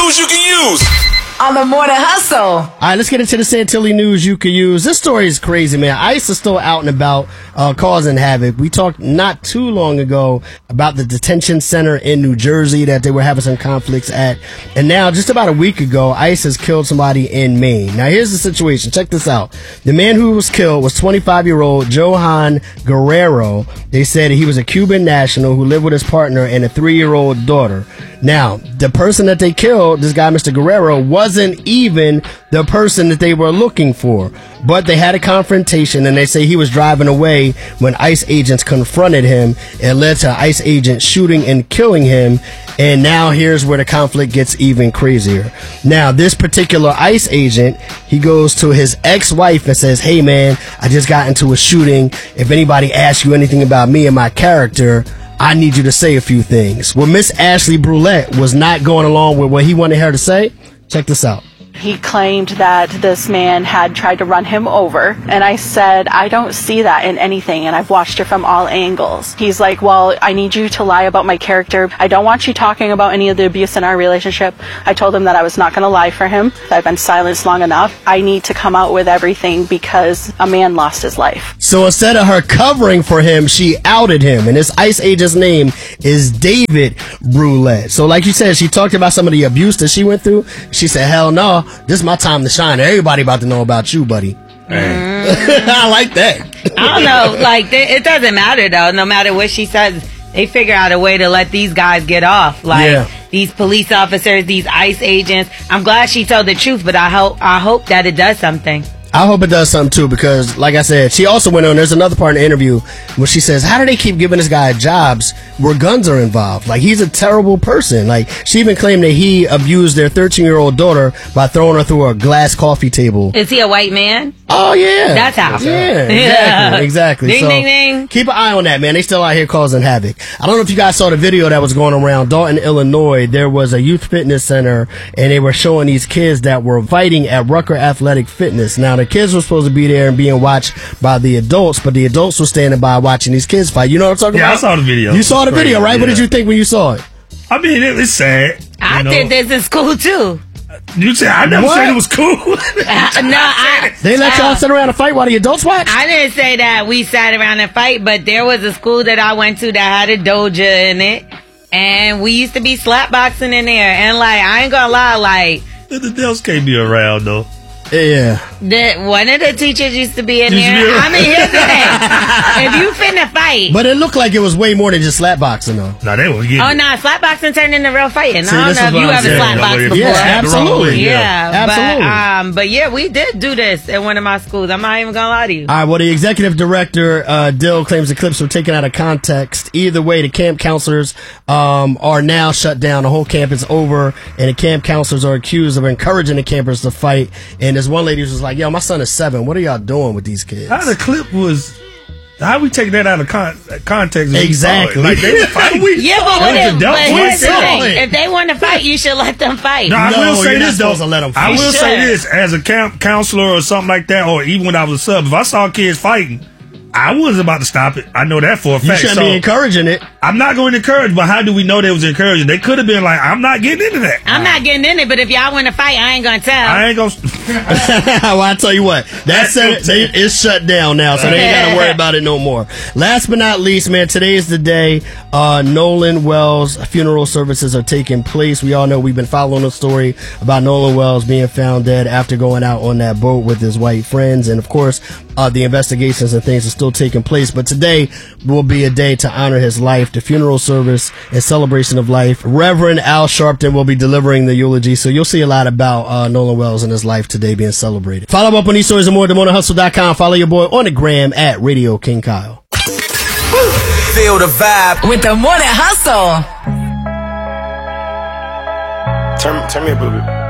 news you can use on the Morning Hustle. All right, let's get into the Santilli news you could use. This story is crazy, man. ICE is still out and about causing havoc. We talked not too long ago about the detention center in New Jersey that they were having some conflicts at. And now, just about a week ago, ICE has killed somebody in Maine. Now, here's the situation. Check this out. The man who was killed was 25-year-old Johan Guerrero. They said he was a Cuban national who lived with his partner and a 3-year-old daughter. Now, the person that they killed, this guy, Mr. Guerrero, wasn't even the person that they were looking for. But they had a confrontation, and they say he was driving away when ICE agents confronted him. It led to ICE agents shooting and killing him. And now here's where the conflict gets even crazier. Now, this particular ICE agent, he goes to his ex-wife and says, "Hey, man, I just got into a shooting. If anybody asks you anything about me and my character, I need you to say a few things." Well, Miss Ashley Brulette was not going along with what he wanted her to say. Check this out. He claimed that this man had tried to run him over, and I said, I don't see that in anything, and I've watched it from all angles. He's like, well, I need you to lie about my character. I don't want you talking about any of the abuse in our relationship. I told him that I was not going to lie for him. I've been silenced long enough. I need to come out with everything because a man lost his life. So instead of her covering for him, she outed him, and this ICE agent's name is David Brulette. So like you said, she talked about some of the abuse that she went through. She said, hell no. This is my time to shine. Everybody about to know about you, buddy. I like that. I don't know. Like, it doesn't matter, though. No matter what she says, they figure out a way to let these guys get off. Like, these police officers, these ICE agents. I'm glad she told the truth, but I hope that it does something. I hope it does something too, because like I said, she also went on, there's another part in the interview where she says, how do they keep giving this guy jobs where guns are involved? Like, he's a terrible person. Like, she even claimed that he abused their 13-year-old daughter by throwing her through a glass coffee table. Is he a white man? Oh, yeah. That's how. Yeah, exactly. Ding, so ding, ding. Keep an eye on that, man. They still out here causing havoc. I don't know if you guys saw the video that was going around Dalton, Illinois. There was a youth fitness center, and they were showing these kids that were fighting at Rucker Athletic Fitness. Now, the kids were supposed to be there and being watched by the adults, but the adults were standing by watching these kids fight. You know what I'm talking about? Yeah, I saw the video. You saw the video, right? Yeah. What did you think when you saw it? I mean, it's sad. I did this in school, too. You said, I never said it was cool. They let y'all sit around and fight while the adults watch? I didn't say that we sat around and fight, but there was a school that I went to that had a doja in it, and we used to be slapboxing in there. And, like, I ain't gonna lie, like... The adults can't be around, though. Yeah. One of the teachers used to be in there. I mean, here's the thing. If you finna fight. But it looked like it was way more than just slapboxing, though. No, they were getting slapboxing turned into real fighting. See, I don't know if you ever slapboxed before. Yeah, absolutely. Yeah, absolutely. But yeah, we did do this at one of my schools. I'm not even gonna lie to you. All right, well, the executive director, Dill, claims the clips were taken out of context. Either way, the camp counselors are now shut down. The whole camp is over, and the camp counselors are accused of encouraging the campers to fight. And this one lady was like, yo, my son is 7. What are y'all doing with these kids? How the clip was... How we take that out of context? Exactly. Like, they were fighting. Yeah, but here's the thing. If they want to fight, you should let them fight. No, I will say this, though. Let them fight. I will say this. As a camp counselor or something like that, or even when I was a sub, if I saw kids fighting, I wasn't about to stop it. I know that for a fact. You shouldn't be encouraging it. I'm not going to encourage, but how do we know they was encouraging? They could have been like, I'm not getting into that. I'm not getting in it, but if y'all want to fight, I ain't going to tell. I ain't going to. Well, I tell you what, it's shut down now, so they ain't got to worry about it no more. Last but not least, man, today is the day Nolan Wells funeral services are taking place. We all know we've been following the story about Nolan Wells being found dead after going out on that boat with his white friends. And, of course, the investigations and things are still taking place. But today will be a day to honor his life. The funeral service and celebration of life. Reverend Al Sharpton will be delivering the eulogy. So you'll see a lot about Nolan Wells and his life today being celebrated. Follow up on these stories and more at themorninghustle.com. Follow your boy on the gram at Radio King Kyle. Feel the vibe with the Morning Hustle. Turn me up a little bit.